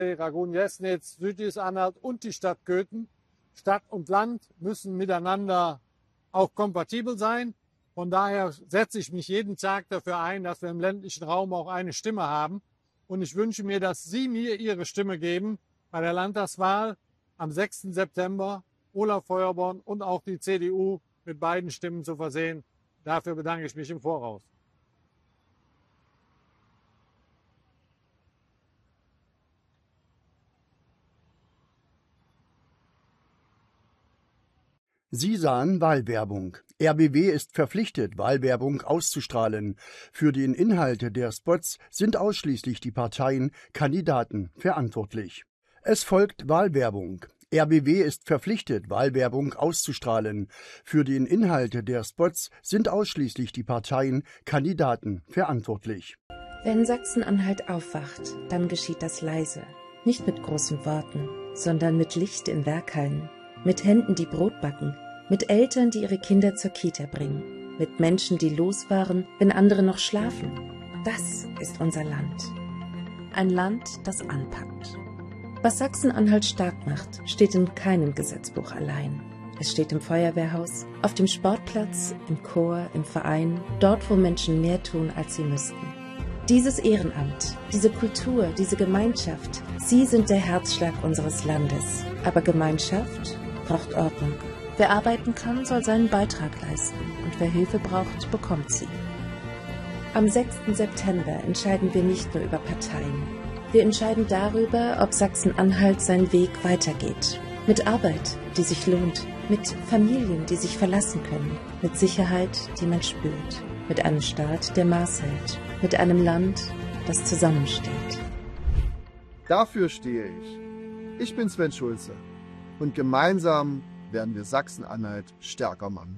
Ragun-Jesnitz, Südjysk-Anhalt und die Stadt Köthen. Stadt und Land müssen miteinander auch kompatibel sein. Von daher setze ich mich jeden Tag dafür ein, dass wir im ländlichen Raum auch eine Stimme haben. Und ich wünsche mir, dass Sie mir Ihre Stimme geben bei der Landtagswahl am 6. September. Olaf Feuerborn und auch die CDU mit beiden Stimmen zu versehen. Dafür bedanke ich mich im Voraus. Sie sahen Wahlwerbung. RBW ist verpflichtet, Wahlwerbung auszustrahlen. Für den Inhalt der Spots sind ausschließlich die Parteien, Kandidaten verantwortlich. Es folgt Wahlwerbung. RBW ist verpflichtet, Wahlwerbung auszustrahlen. Für den Inhalt der Spots sind ausschließlich die Parteien, Kandidaten verantwortlich. Wenn Sachsen-Anhalt aufwacht, dann geschieht das leise. Nicht mit großen Worten, sondern mit Licht in Werkhallen. Mit Händen, die Brot backen, mit Eltern, die ihre Kinder zur Kita bringen, mit Menschen, die losfahren, wenn andere noch schlafen. Das ist unser Land. Ein Land, das anpackt. Was Sachsen-Anhalt stark macht, steht in keinem Gesetzbuch allein. Es steht im Feuerwehrhaus, auf dem Sportplatz, im Chor, im Verein, dort, wo Menschen mehr tun, als sie müssten. Dieses Ehrenamt, diese Kultur, diese Gemeinschaft, sie sind der Herzschlag unseres Landes. Aber Gemeinschaft braucht Ordnung. Wer arbeiten kann, soll seinen Beitrag leisten. Und wer Hilfe braucht, bekommt sie. Am 6. September entscheiden wir nicht nur über Parteien. Wir entscheiden darüber, ob Sachsen-Anhalt seinen Weg weitergeht. Mit Arbeit, die sich lohnt. Mit Familien, die sich verlassen können. Mit Sicherheit, die man spürt. Mit einem Staat, der Maß hält. Mit einem Land, das zusammensteht. Dafür stehe ich. Ich bin Sven Schulze. Und gemeinsam werden wir Sachsen-Anhalt stärker machen.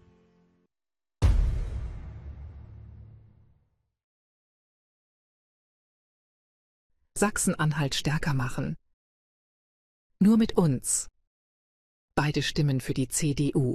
Sachsen-Anhalt stärker machen. Nur mit uns. Beide Stimmen für die CDU.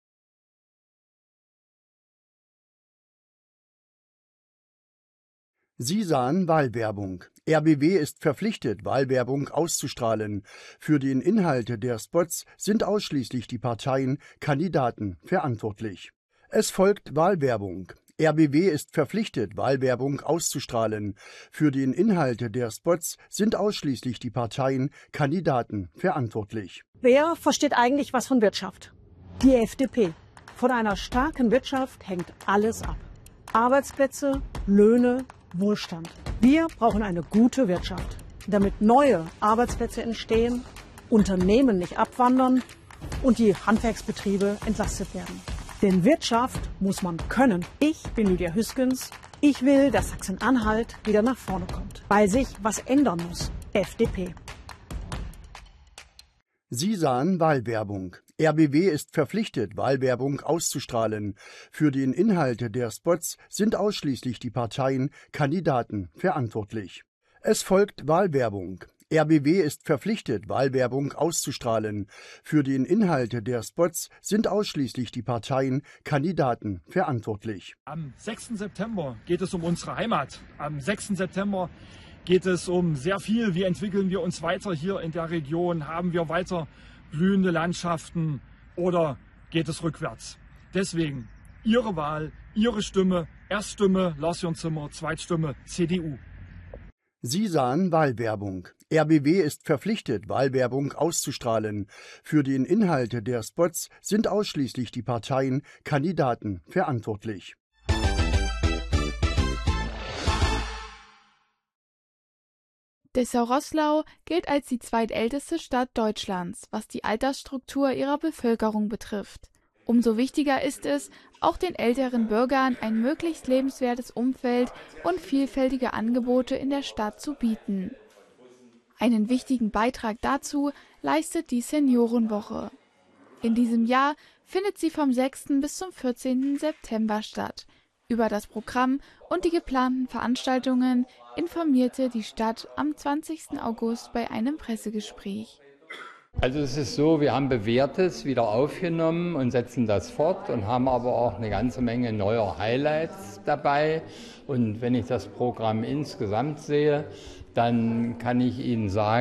Sie sahen Wahlwerbung. RBW ist verpflichtet, Wahlwerbung auszustrahlen. Für den Inhalt der Spots sind ausschließlich die Parteien, Kandidaten verantwortlich. Es folgt Wahlwerbung. RBW ist verpflichtet, Wahlwerbung auszustrahlen. Für den Inhalt der Spots sind ausschließlich die Parteien, Kandidaten verantwortlich. Wer versteht eigentlich was von Wirtschaft? Die FDP. Von einer starken Wirtschaft hängt alles ab. Arbeitsplätze, Löhne, Wohlstand. Wir brauchen eine gute Wirtschaft, damit neue Arbeitsplätze entstehen, Unternehmen nicht abwandern und die Handwerksbetriebe entlastet werden. Denn Wirtschaft muss man können. Ich bin Lydia Hüskens. Ich will, dass Sachsen-Anhalt wieder nach vorne kommt, weil sich was ändern muss. FDP. Sie sahen Wahlwerbung. RBW ist verpflichtet, Wahlwerbung auszustrahlen. Für den Inhalt der Spots sind ausschließlich die Parteien, Kandidaten verantwortlich. Es folgt Wahlwerbung. RBW ist verpflichtet, Wahlwerbung auszustrahlen. Für den Inhalt der Spots sind ausschließlich die Parteien, Kandidaten verantwortlich. Am 6. September geht es um unsere Heimat. Am 6. September geht es um sehr viel. Wie entwickeln wir uns weiter hier in der Region? Haben wir weiter blühende Landschaften oder geht es rückwärts? Deswegen Ihre Wahl, Ihre Stimme. Erststimme Lars-Jörn Zimmer, Zweitstimme CDU. Sie sahen Wahlwerbung. RBW ist verpflichtet, Wahlwerbung auszustrahlen. Für den Inhalt der Spots sind ausschließlich die Parteien, Kandidaten verantwortlich. Dessau-Roßlau gilt als die zweitälteste Stadt Deutschlands, was die Altersstruktur ihrer Bevölkerung betrifft. Umso wichtiger ist es, auch den älteren Bürgern ein möglichst lebenswertes Umfeld und vielfältige Angebote in der Stadt zu bieten. Einen wichtigen Beitrag dazu leistet die Seniorenwoche. In diesem Jahr findet sie vom 6. bis zum 14. September statt. Über das Programm und die geplanten Veranstaltungen informierte die Stadt am 20. August bei einem Pressegespräch. Also es ist so, wir haben Bewährtes wieder aufgenommen und setzen das fort und haben aber auch eine ganze Menge neuer Highlights dabei. Und wenn ich das Programm insgesamt sehe, dann kann ich Ihnen sagen,